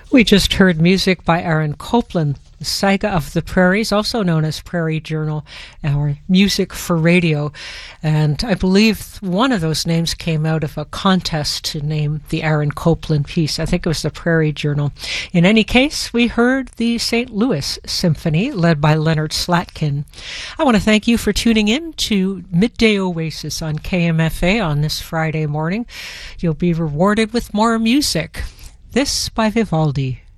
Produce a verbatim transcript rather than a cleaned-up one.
We just heard music by Aaron Copland, Saga of the Prairies, also known as Prairie Journal, our music for radio. And I believe one of those names came out of a contest to name the Aaron Copland piece. I think it was the Prairie Journal. In any case, we heard the Saint Louis Symphony, led by Leonard Slatkin. I want to thank you for tuning in to Midday Oasis on K M F A on this Friday morning. You'll be rewarded with more music. This by Vivaldi.